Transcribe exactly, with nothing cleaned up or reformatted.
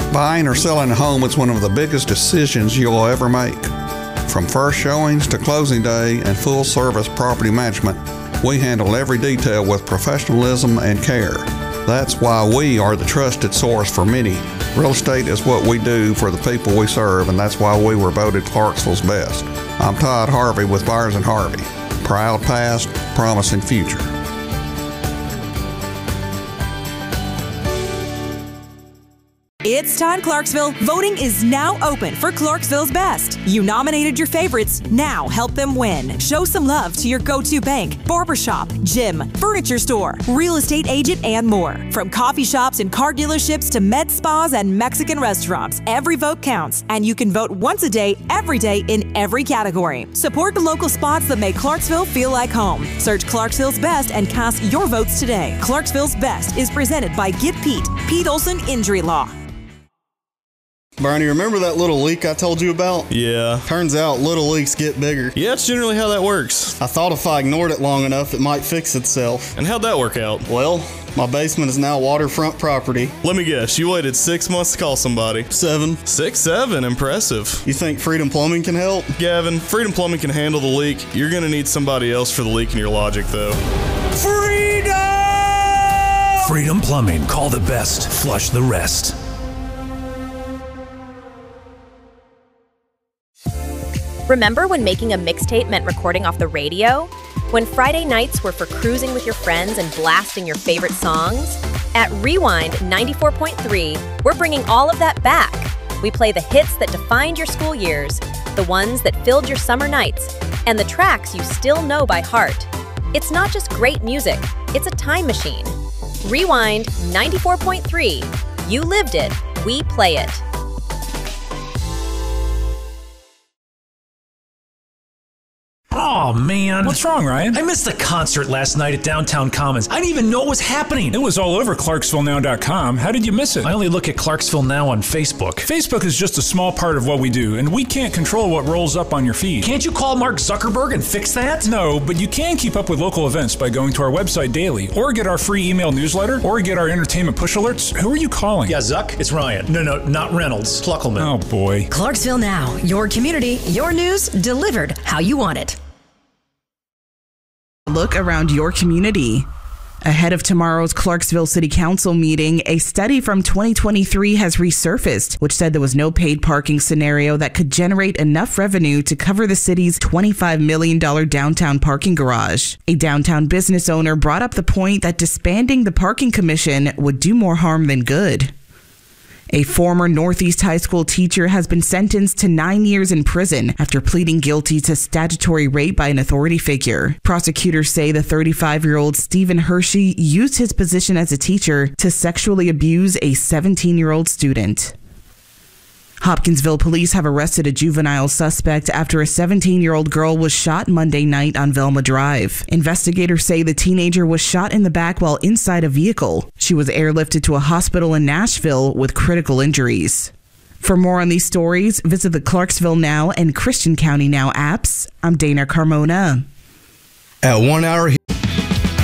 Buying or selling a home is one of the biggest decisions you'll ever make. From first showings to closing day and full-service property management, we handle every detail with professionalism and care. That's why we are the trusted source for many. Real estate is what we do for the people we serve, and that's why we were voted Clarksville's best. I'm Todd Harvey with Byers and Harvey. Proud past, promising future. It's time, Clarksville. Voting is now open for Clarksville's best. You nominated your favorites. Now help them win. Show some love to your go-to bank, barbershop, gym, furniture store, real estate agent, and more. From coffee shops and car dealerships to med spas and Mexican restaurants, every vote counts, and you can vote once a day, every day, in every category. Support the local spots that make Clarksville feel like home. Search Clarksville's Best and cast your votes today. Clarksville's Best is presented by Get Pete, Pete Olson Injury Law. Barney, remember that little leak I told you about? Yeah. Turns out little leaks get bigger. Yeah, it's generally how that works. I thought if I ignored it long enough, it might fix itself. And how'd that work out? Well, my basement is now waterfront property. Let me guess, you waited six months to call somebody. Seven. Six, seven, impressive. You think Freedom Plumbing can help? Gavin, Freedom Plumbing can handle the leak. You're gonna need somebody else for the leak in your logic, though. Freedom! Freedom Plumbing. Call the best. Flush the rest. Remember when making a mixtape meant recording off the radio? When Friday nights were for cruising with your friends and blasting your favorite songs? At Rewind ninety-four point three, we're bringing all of that back. We play the hits that defined your school years, the ones that filled your summer nights, and the tracks you still know by heart. It's not just great music, it's a time machine. Rewind ninety-four point three. You lived it, we play it. Oh, man. What's wrong, Ryan? I missed the concert last night at Downtown Commons. I didn't even know what was happening. It was all over Clarksville Now dot com. How did you miss it? I only look at Clarksville Now on Facebook. Facebook is just a small part of what we do, and we can't control what rolls up on your feed. Can't you call Mark Zuckerberg and fix that? No, but you can keep up with local events by going to our website daily, or get our free email newsletter, or get our entertainment push alerts. Who are you calling? Yeah, Zuck, it's Ryan. No, no, not Reynolds. Pluckelman. Oh, boy. Clarksville Now, your community, your news, delivered how you want it. Look around your community. Ahead of tomorrow's Clarksville City Council meeting, a study from twenty twenty-three has resurfaced, which said there was no paid parking scenario that could generate enough revenue to cover the city's twenty-five million dollars downtown parking garage. A downtown business owner brought up the point that disbanding the parking commission would do more harm than good. A former Northeast High School teacher has been sentenced to nine years in prison after pleading guilty to statutory rape by an authority figure. Prosecutors say the thirty-five-year-old Stephen Hershey used his position as a teacher to sexually abuse a seventeen-year-old student. Hopkinsville police have arrested a juvenile suspect after a seventeen-year-old girl was shot Monday night on Velma Drive. Investigators say the teenager was shot in the back while inside a vehicle. She was airlifted to a hospital in Nashville with critical injuries. For more on these stories, visit the Clarksville Now and Christian County Now apps. I'm Dana Carmona. At one hour